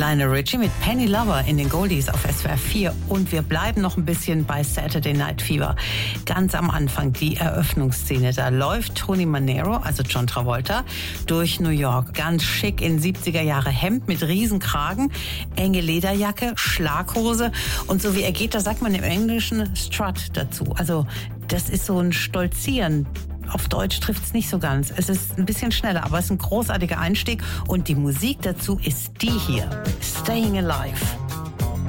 Lionel Richie mit Penny Lover in den Goldies auf SWR 4 und wir bleiben noch ein bisschen bei Saturday Night Fever. Ganz am Anfang die Eröffnungsszene, da läuft Tony Manero, also John Travolta, durch New York. Ganz schick in 70er Jahre Hemd mit Riesenkragen, enge Lederjacke, Schlaghose und so wie er geht, da sagt man im Englischen Strut dazu. Also das ist so ein Stolzieren. Auf Deutsch trifft es nicht so ganz. Es ist ein bisschen schneller, aber es ist ein großartiger Einstieg. Und die Musik dazu ist die hier. Staying Alive.